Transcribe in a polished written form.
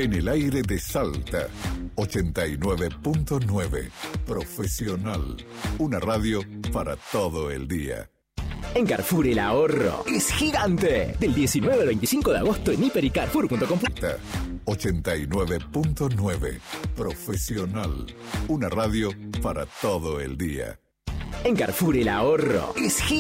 En el aire de Salta, 89.9. Profesional. Una radio para todo el día. En Carrefour el ahorro es gigante. Del 19 al 25 de agosto en hiper.y-carrefour.com. 89.9. Profesional. Una radio para todo el día. En Carrefour el ahorro es gigante.